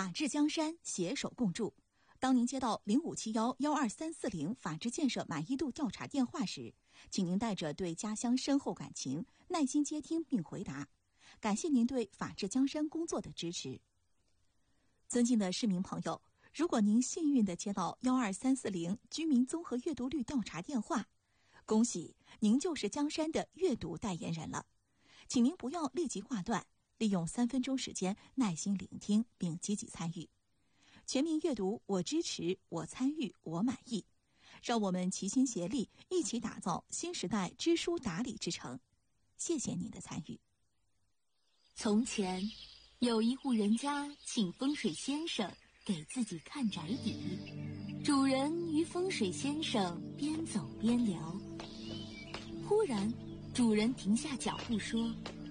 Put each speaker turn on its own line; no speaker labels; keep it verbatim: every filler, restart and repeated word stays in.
法治江山，携手共筑。当您接到零五七幺幺二三四零法治建设满意度调查电话时，请您带着对家乡深厚感情，耐心接听并回答。感谢您对法治江山工作的支持。尊敬的市民朋友，如果您幸运地接到幺二三四零居民综合阅读率调查电话，恭喜您就是江山的阅读代言人了。请您不要立即挂断，利用三分钟时间耐心聆听并积极参与。全民阅读，我支持，我参与，我满意。让我们齐心协力，一起打造新时代知书达理之城。谢谢您的参与。
从前，有一户人家请风水先生给自己看宅邸。主人与风水先生边走边聊，忽然，主人停下脚步说：